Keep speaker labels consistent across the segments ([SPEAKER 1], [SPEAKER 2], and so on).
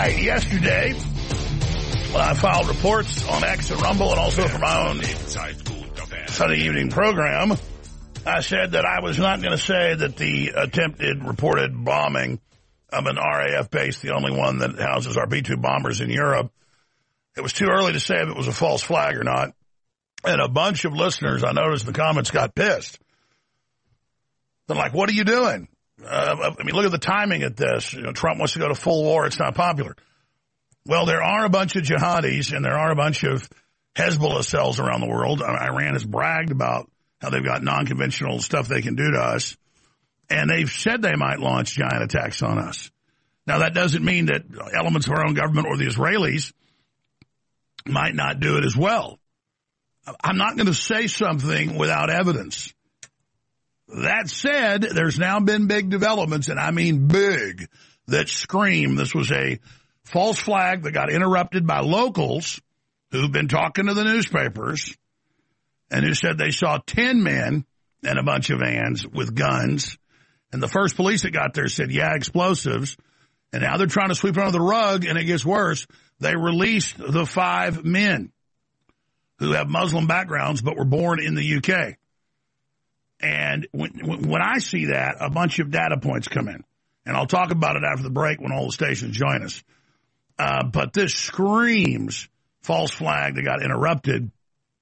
[SPEAKER 1] right, yesterday, I filed reports on X and Rumble and also for my own Sunday evening program. I said that I was not going to say that the attempted reported bombing of an RAF base, the only one that houses our B-2 bombers in Europe, it was too early to say if it was a false flag or not. And a bunch of listeners, I noticed in the comments, got pissed. They're like, what are you doing? I mean, look at the timing at this. You know, Trump wants to go to full war. It's not popular. Well, there are a bunch of jihadis and there are a bunch of Hezbollah cells around the world. Iran has bragged about how they've got non-conventional stuff they can do to us. And they've said they might launch giant attacks on us. Now, that doesn't mean that elements of our own government or the Israelis might not do it as well. I'm not going to say something without evidence. That said, there's now been big developments, and I mean big, that scream this was a false flag that got interrupted by locals who've been talking to the newspapers and who said they saw 10 men and a bunch of vans with guns. And the first police that got there said, yeah, explosives. And now they're trying to sweep it under the rug, and it gets worse. They released the 5 men who have Muslim backgrounds but were born in the UK. And when I see that, a bunch of data points come in. And I'll talk about it after the break when all the stations join us. But this screams false flag that got interrupted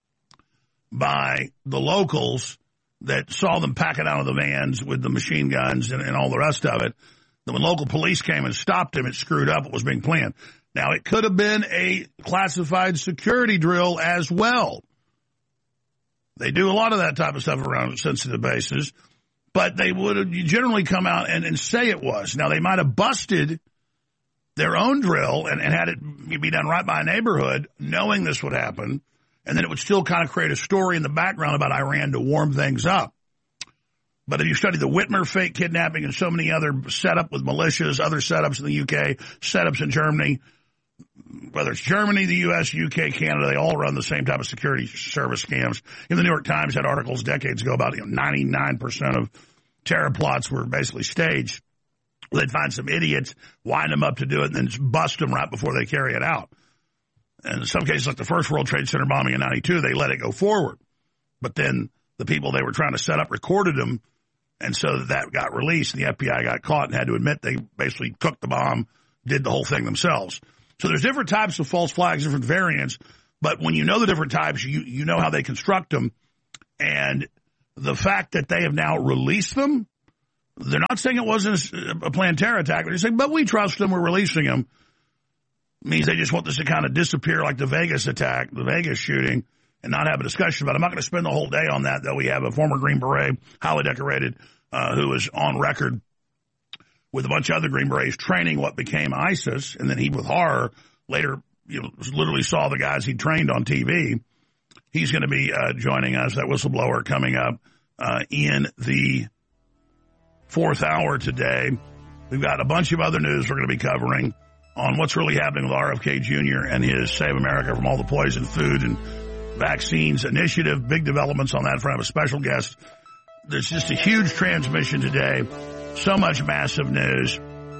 [SPEAKER 1] by the locals that saw them packing out of the vans with the machine guns and all the rest of it. Then when local police came and stopped him, it screwed up what was being planned. Now, it could have been a classified security drill as well. They do a lot of that type of stuff around sensitive bases, but they would have generally come out and say it was. Now, they might have busted their own drill and had it be done right by a neighborhood, knowing this would happen, and then it would still kind of create a story in the background about Iran to warm things up. But if you study the Whitmer fake kidnapping and so many other setup with militias, other setups in the UK, setups in Germany, whether it's Germany, the U.S., UK, Canada, they all run the same type of security service scams. In the New York Times had articles decades ago about 99% of terror plots were basically staged. They'd find some idiots, wind them up to do it, and then just bust them right before they carry it out. And in some cases, like the first World Trade Center bombing in 92, they let it go forward. But then the people they were trying to set up recorded them, and so that got released, and the FBI got caught and had to admit they basically cooked the bomb, did the whole thing themselves. So there's different types of false flags, different variants, but when you know the different types, you know how they construct them. And the fact that they have now released them, they're not saying it wasn't a planned terror attack. They're saying, but we trust them, we're releasing them. Means they just want this to kind of disappear like the Vegas attack, the Vegas shooting, and not have a discussion about it. I'm not going to spend the whole day on that, though. We have a former Green Beret, highly decorated, who was on record with a bunch of other Green Berets training what became ISIS, and then he, with horror, later literally saw the guys he trained on TV. He's going to be joining us, that whistleblower, coming up in the 4th hour today. We've got a bunch of other news we're going to be covering on what's really happening with RFK Jr. and his Save America from All the Poison Food and Vaccines initiative. Big developments on that front. I have a special guest. There's just a huge transmission today. So much massive news.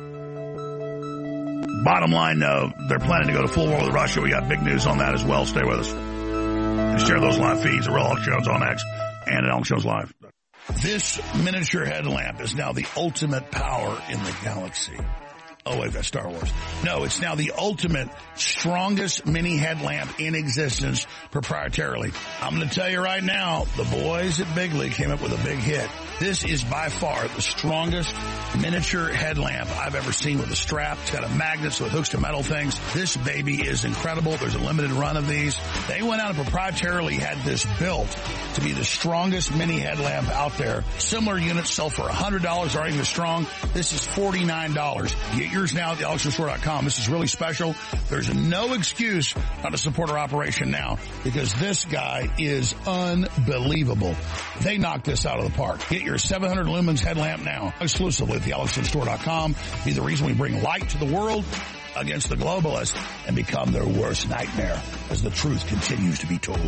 [SPEAKER 1] Bottom line, though, they're planning to go to full war with Russia. We got big news on that as well. Stay with us. And share those live feeds at Real Alex Jones on X and at Alex Jones Live. This miniature headlamp is now the ultimate power in the galaxy. Oh, wait, that's Star Wars. No, it's now the ultimate, strongest mini headlamp in existence proprietarily. I'm going to tell you right now, the boys at Bigley came up with a big hit. This is by far the strongest miniature headlamp I've ever seen with a strap. It's got a magnet so it hooks to metal things. This baby is incredible. There's a limited run of these. They went out and proprietarily had this built to be the strongest mini headlamp out there. Similar units sell for $100, aren't even strong. This is $49. Get yours now at thealexstore.com. This is really special. There's no excuse not to support our operation now because this guy is unbelievable. They knocked this out of the park. Get your 700 lumens headlamp now exclusively at thealexstore.com. Be the reason we bring light to the world against the globalists and become their worst nightmare as the truth continues to be told.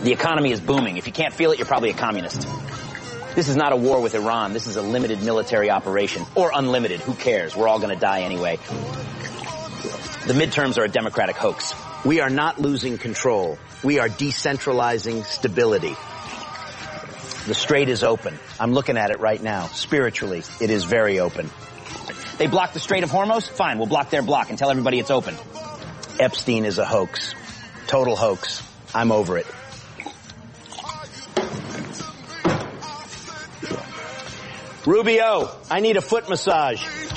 [SPEAKER 2] The economy is booming. If you can't feel it, you're probably a communist. This is not a war with Iran. This is a limited military operation. Or unlimited. Who cares? We're all going to die anyway. The midterms are a Democratic hoax.
[SPEAKER 3] We are not losing control. We are decentralizing stability.
[SPEAKER 2] The strait is open. I'm looking at it right now. Spiritually, it is very open. They blocked the Strait of Hormuz? Fine, we'll block their block and tell everybody it's open.
[SPEAKER 3] Epstein is a hoax. Total hoax. I'm over it. Rubio, I need a foot massage.